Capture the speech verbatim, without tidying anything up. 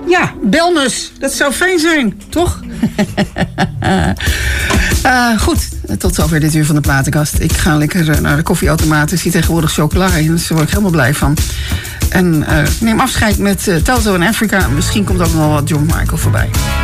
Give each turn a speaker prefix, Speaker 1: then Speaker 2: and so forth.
Speaker 1: Ja, bel me eens. Dat zou fijn zijn, toch? uh, goed, tot zover dit uur van de platenkast. Ik ga lekker uh, naar de koffieautomaat. Er zit tegenwoordig chocola in, dus daar word ik helemaal blij van. En uh, neem afscheid met uh, Toto in Afrika. Misschien komt ook nog wel wat John Michael voorbij.